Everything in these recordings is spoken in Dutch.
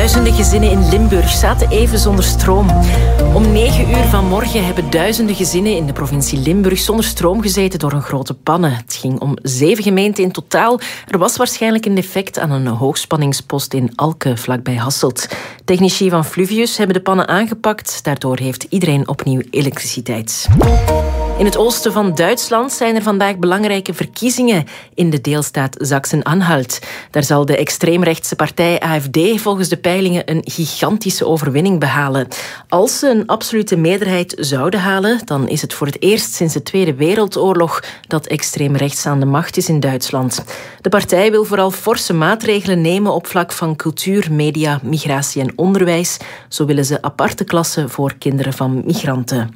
Duizenden gezinnen in Limburg zaten even zonder stroom. Om 9 uur vanmorgen hebben duizenden gezinnen in de provincie Limburg zonder stroom gezeten door een grote pannen. Het ging om 7 gemeenten in totaal. Er was waarschijnlijk een defect aan een hoogspanningspost in Alke, vlakbij Hasselt. Technici van Fluvius hebben de pannen aangepakt. Daardoor heeft iedereen opnieuw elektriciteit. In het oosten van Duitsland zijn er vandaag belangrijke verkiezingen in de deelstaat Sachsen-Anhalt. Daar zal de extreemrechtse partij AfD volgens de peilingen een gigantische overwinning behalen. Als ze een absolute meerderheid zouden halen, dan is het voor het eerst sinds de Tweede Wereldoorlog dat extreemrechts aan de macht is in Duitsland. De partij wil vooral forse maatregelen nemen op vlak van cultuur, media, migratie en onderwijs. Zo willen ze aparte klassen voor kinderen van migranten.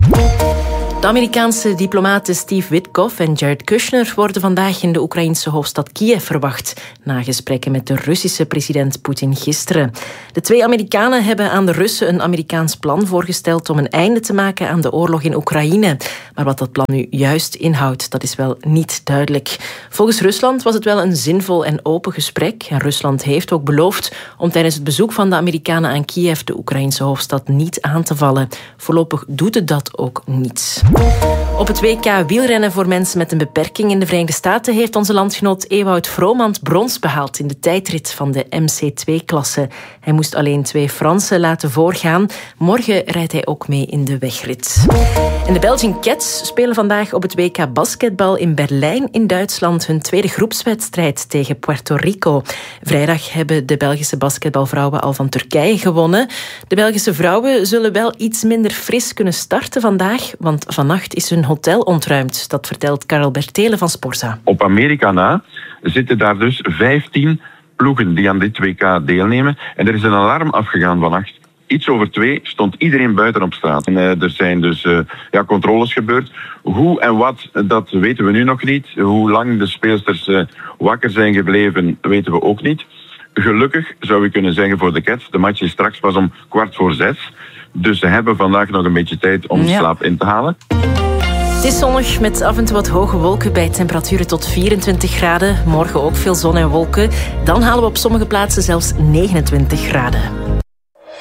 De Amerikaanse diplomaten Steve Witkoff en Jared Kushner worden vandaag in de Oekraïnse hoofdstad Kiev verwacht, na gesprekken met de Russische president Poetin gisteren. De 2 Amerikanen hebben aan de Russen een Amerikaans plan voorgesteld om een einde te maken aan de oorlog in Oekraïne. Maar wat dat plan nu juist inhoudt, dat is wel niet duidelijk. Volgens Rusland was het wel een zinvol en open gesprek. En Rusland heeft ook beloofd om tijdens het bezoek van de Amerikanen aan Kiev de Oekraïnse hoofdstad niet aan te vallen. Voorlopig doet het dat ook niet. Op het WK wielrennen voor mensen met een beperking in de Verenigde Staten heeft onze landgenoot Ewout Vromand brons behaald in de tijdrit van de MC2-klasse. Hij moest alleen 2 Fransen laten voorgaan. Morgen rijdt hij ook mee in de wegrit. En de Belgian Cats spelen vandaag op het WK basketbal in Berlijn in Duitsland hun tweede groepswedstrijd tegen Puerto Rico. Vrijdag hebben de Belgische basketbalvrouwen al van Turkije gewonnen. De Belgische vrouwen zullen wel iets minder fris kunnen starten vandaag, want vannacht is hun hotel ontruimd. Dat vertelt Karel Bertelen van Sporza. Op Amerika na zitten daar dus 15 ploegen die aan dit WK deelnemen. En er is een alarm afgegaan vannacht. Iets over 2 stond iedereen buiten op straat. En er zijn dus controles gebeurd. Hoe en wat, dat weten we nu nog niet. Hoe lang de speelsters wakker zijn gebleven, weten we ook niet. Gelukkig zou je kunnen zeggen voor de Cats, de match is straks pas om 5:15. Dus ze hebben vandaag nog een beetje tijd om slaap in te halen. Het is zonnig met af en toe wat hoge wolken bij temperaturen tot 24 graden. Morgen ook veel zon en wolken. Dan halen we op sommige plaatsen zelfs 29 graden.